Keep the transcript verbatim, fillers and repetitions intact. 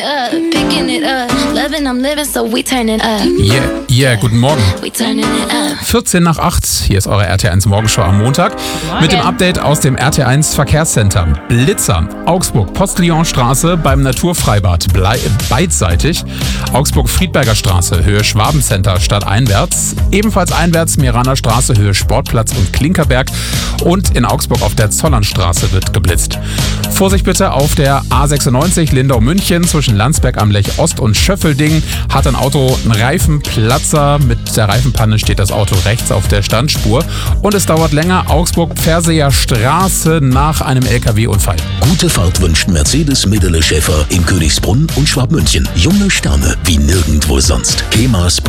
Uh, picking it up, loving, I'm living, so we turning up. Yeah, yeah, guten Morgen. We turning it up. vierzehn nach acht, hier ist eure R T eins Morgenshow am Montag. Mit dem Update aus dem R T eins Verkehrscenter. Blitzer, Augsburg, Postillonstraße beim Naturfreibad, Blei- beidseitig. Augsburg-Friedberger Straße, Höhe Schwabencenter, stadteinwärts. Ebenfalls einwärts Miraner Straße, Höhe Sportplatz und Klinkerberg. Und in Augsburg auf der Zollernstraße wird geblitzt. Vorsicht bitte auf der A sechsundneunzig Lindau-München zwischen Landsberg am Lech Ost und Schöffelding. Hat ein Auto einen Reifenplatzer. Mit der Reifenpanne steht das Auto rechts auf der Standspur. Und es dauert länger. Augsburg-Pferseer Straße nach einem L K W-Unfall. Gute Fahrt wünscht Mercedes Medele Schäfer in Königsbrunn und Schwabmünchen. Junge Sterne wie nirgendwo sonst. kemas punkt